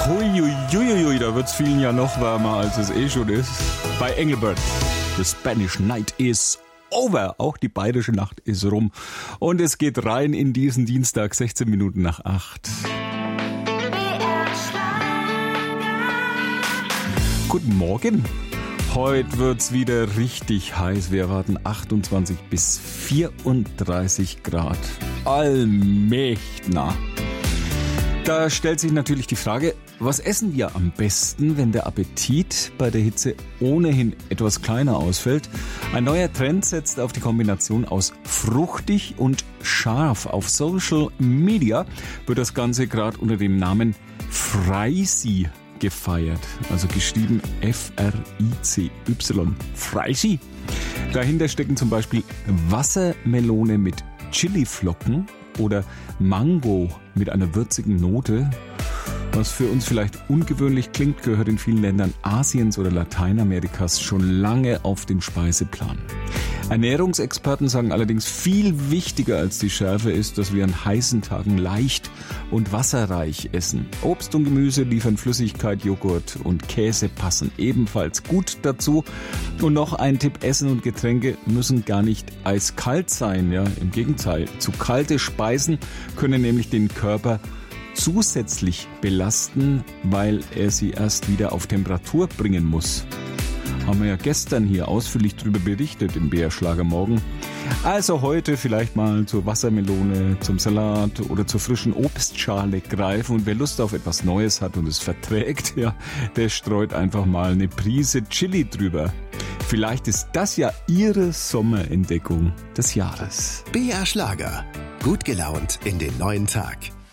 Huiuiuiui, da wird's vielen ja noch wärmer, als es eh schon ist. Bei Engelbert, The Spanish Night is over. Auch die bayerische Nacht ist rum. Und es geht rein in diesen Dienstag, 16 Minuten nach 8. Guten Morgen. Heute wird's wieder richtig heiß. Wir erwarten 28 bis 34 Grad. Allmächtner. Da stellt sich natürlich die Frage, was essen wir am besten, wenn der Appetit bei der Hitze ohnehin etwas kleiner ausfällt? Ein neuer Trend setzt auf die Kombination aus fruchtig und scharf. Auf Social Media wird das Ganze gerade unter dem Namen Freisi gefeiert. Also geschrieben F-R-I-C-Y. Freisi. Dahinter stecken zum Beispiel Wassermelone mit Chiliflocken oder Mango mit einer würzigen Note. Was für uns vielleicht ungewöhnlich klingt, gehört in vielen Ländern Asiens oder Lateinamerikas schon lange auf den Speiseplan. Ernährungsexperten sagen allerdings, viel wichtiger als die Schärfe ist, dass wir an heißen Tagen leicht und wasserreich essen. Obst und Gemüse liefern Flüssigkeit, Joghurt und Käse passen ebenfalls gut dazu. Und noch ein Tipp, Essen und Getränke müssen gar nicht eiskalt sein. Ja, im Gegenteil, zu kalte Speisen können nämlich den Körper zusätzlich belasten, weil er sie erst wieder auf Temperatur bringen muss. Haben wir ja gestern hier ausführlich darüber berichtet im BR Schlagermorgen. Also heute vielleicht mal zur Wassermelone, zum Salat oder zur frischen Obstschale greifen. Und wer Lust auf etwas Neues hat und es verträgt, ja, der streut einfach mal eine Prise Chili drüber. Vielleicht ist das ja Ihre Sommerentdeckung des Jahres. BR Schlager. Gut gelaunt in den neuen Tag.